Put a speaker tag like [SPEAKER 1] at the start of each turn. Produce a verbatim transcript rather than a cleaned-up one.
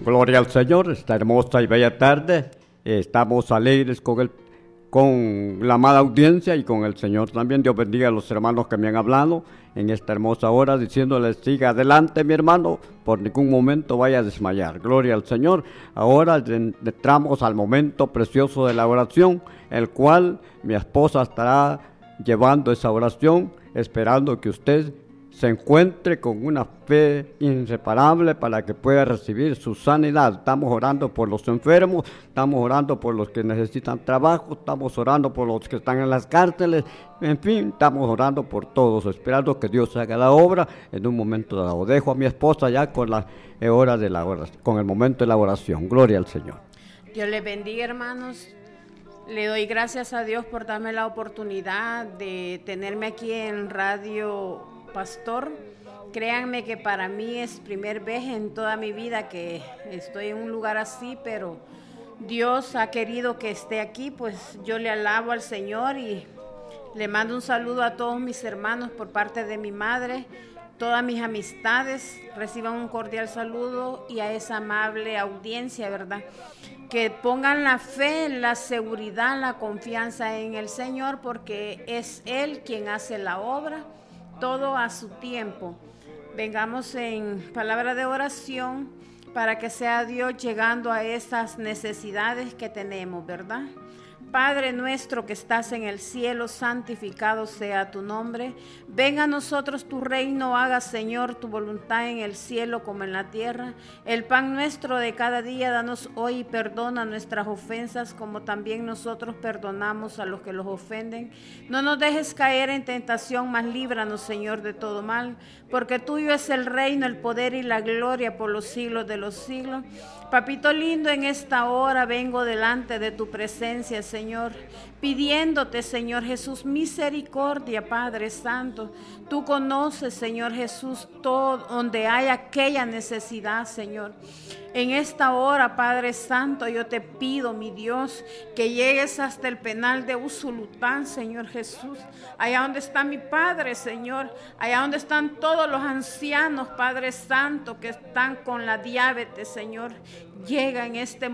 [SPEAKER 1] Gloria al Señor, esta hermosa y bella tarde. Estamos alegres con el, con la amada audiencia y con el Señor también. Dios bendiga a los hermanos que me han hablado en esta hermosa hora, diciéndoles, siga adelante mi hermano, por ningún momento vaya a desmayar. Gloria al Señor. Ahora entramos al momento precioso de la oración, el cual mi esposa estará llevando esa oración, esperando que usted se encuentre con una fe inseparable para que pueda recibir su sanidad. Estamos orando por los enfermos, estamos orando por los que necesitan trabajo, estamos orando por los que están en las cárceles, en fin, estamos orando por todos, esperando que Dios haga la obra en un momento dado. Dejo a mi esposa ya con la hora de la oración, con el momento de la oración. Gloria al Señor.
[SPEAKER 2] Dios les bendiga, hermanos. Le doy gracias a Dios por darme la oportunidad de tenerme aquí en Radio Pastor. Créanme que para mí es primer vez en toda mi vida que estoy en un lugar así, pero Dios ha querido que esté aquí, pues yo le alabo al Señor y le mando un saludo a todos mis hermanos por parte de mi madre, todas mis amistades, reciban un cordial saludo y a esa amable audiencia, ¿verdad? Que pongan la fe, la seguridad, la confianza en el Señor, porque es Él quien hace la obra, todo a su tiempo. Vengamos en palabra de oración para que sea Dios llegando a esas necesidades que tenemos, ¿verdad? Padre nuestro que estás en el cielo, santificado sea tu nombre. Venga a nosotros tu reino, haga Señor tu voluntad en el cielo como en la tierra. El pan nuestro de cada día, danos hoy y perdona nuestras ofensas como también nosotros perdonamos a los que los ofenden. No nos dejes caer en tentación, mas líbranos Señor de todo mal, porque tuyo es el reino, el poder y la gloria por los siglos de los siglos. Papito lindo, en esta hora vengo delante de tu presencia, Señor, pidiéndote, Señor Jesús, misericordia, Padre Santo. Tú conoces, Señor Jesús, todo donde hay aquella necesidad, Señor. En esta hora, Padre Santo, yo te pido, mi Dios, que llegues hasta el penal de Usulután, Señor Jesús, allá donde está mi Padre, Señor, allá donde están todos los ancianos, Padre Santo, que están con la diabetes, Señor. Llega en este momento.